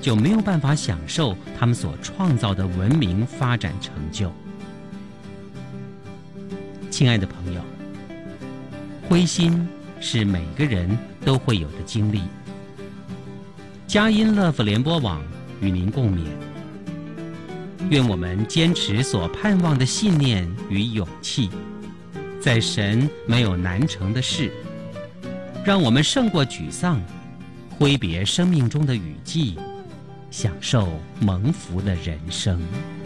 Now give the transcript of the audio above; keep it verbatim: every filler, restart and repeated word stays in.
就没有办法享受他们所创造的文明发展成就。亲爱的朋友，灰心是每个人都会有的经历。佳音乐福联播网与您共勉，愿我们坚持所盼望的信念与勇气，在神没有难成的事，让我们胜过沮丧，挥别生命中的雨季，享受蒙福的人生。